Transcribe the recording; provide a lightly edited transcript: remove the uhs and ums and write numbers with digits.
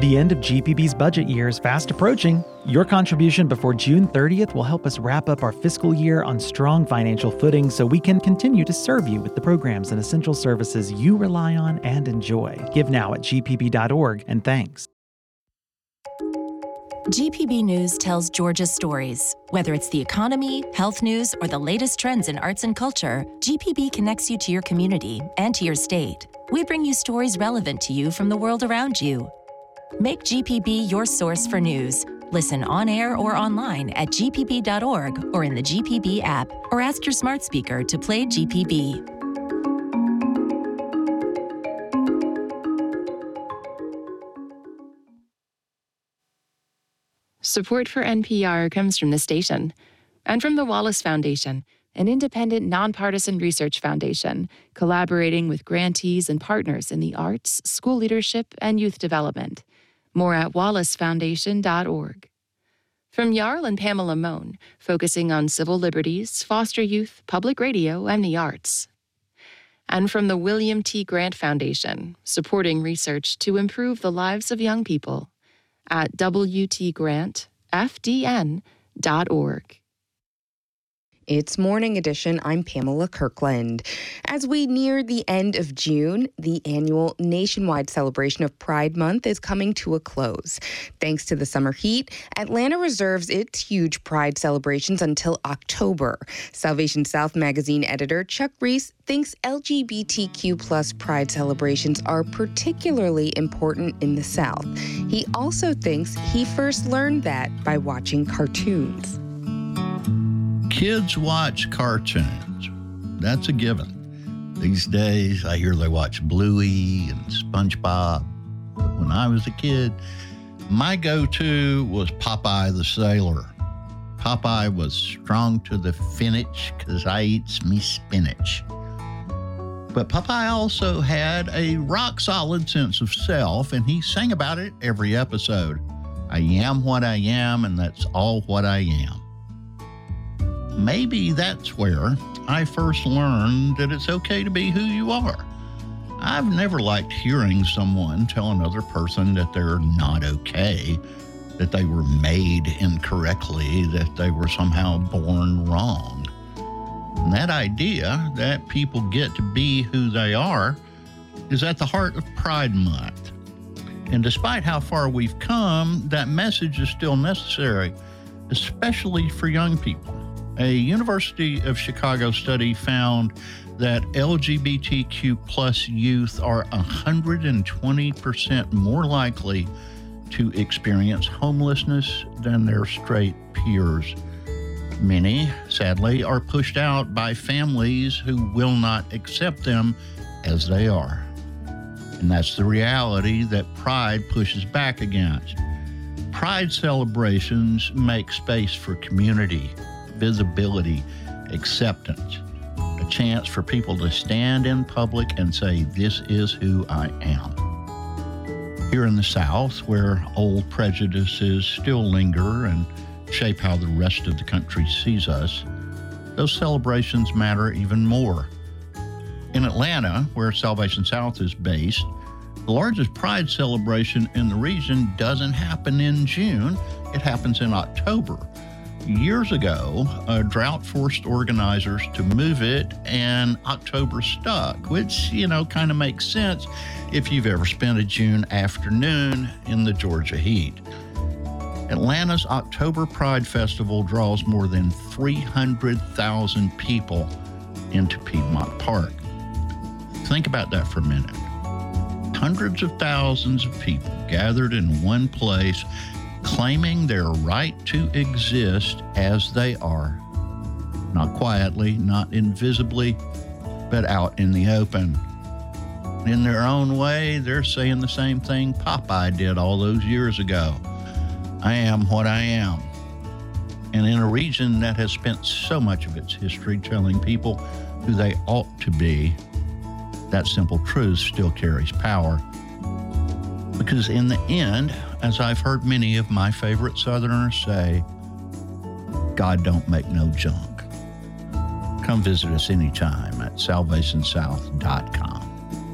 The end of GPB's budget year is fast approaching. Your contribution before June 30th will help us wrap up our fiscal year on strong financial footing so we can continue to serve you with the programs and essential services you rely on and enjoy. Give now at gpb.org, and thanks. GPB News tells Georgia's stories. Whether it's the economy, health news, or the latest trends in arts and culture, GPB connects you to your community and to your state. We bring you stories relevant to you from the world around you. Make GPB your source for news. Listen on air or online at gpb.org or in the GPB app, or ask your smart speaker to play GPB. Support for NPR comes from the station and from the Wallace Foundation, an independent, nonpartisan research foundation collaborating with grantees and partners in the arts, school leadership, and youth development. More at wallacefoundation.org. From Jarl and Pamela Mohn, focusing on civil liberties, foster youth, public radio, and the arts. And from the William T. Grant Foundation, supporting research to improve the lives of young people at wtgrantfdn.org. It's Morning Edition. I'm Pamela Kirkland. As we near the end of June, the annual nationwide celebration of Pride Month is coming to a close. Thanks to the summer heat, Atlanta reserves its huge Pride celebrations until October. Salvation South magazine editor Chuck Reese thinks LGBTQ plus Pride celebrations are particularly important in the South. He also thinks he first learned that by watching cartoons. Kids watch cartoons. That's a given. These days, I hear they watch Bluey and SpongeBob. But when I was a kid, my go-to was Popeye the Sailor. Popeye was strong to the finish because I eats me spinach. But Popeye also had a rock-solid sense of self, and he sang about it every episode. I am what I am, and that's all what I am. Maybe that's where I first learned that it's okay to be who you are. I've never liked hearing someone tell another person that they're not okay, that they were made incorrectly, that they were somehow born wrong. And that idea that people get to be who they are is at the heart of Pride Month. And despite how far we've come, that message is still necessary, especially for young people. A University of Chicago study found that LGBTQ plus youth are 120% more likely to experience homelessness than their straight peers. Many, sadly, are pushed out by families who will not accept them as they are. And that's the reality that Pride pushes back against. Pride celebrations make space for community, visibility, acceptance, a chance for people to stand in public and say, this is who I am. Here in the South, where old prejudices still linger and shape how the rest of the country sees us, those celebrations matter even more. In Atlanta, where Salvation South is based, the largest Pride celebration in the region doesn't happen in June, it happens in October. Years ago, a drought forced organizers to move it, and October stuck, which, kind of makes sense if you've ever spent a June afternoon in the Georgia heat. Atlanta's October Pride Festival draws more than 300,000 people into Piedmont Park. Think about that for a minute. Hundreds of thousands of people gathered in one place, claiming their right to exist as they are. Not quietly, not invisibly, but out in the open. In their own way, they're saying the same thing Popeye did all those years ago. I am what I am. And in a region that has spent so much of its history telling people who they ought to be, that simple truth still carries power. Because in the end, as I've heard many of my favorite Southerners say, God don't make no junk. Come visit us anytime at salvationsouth.com.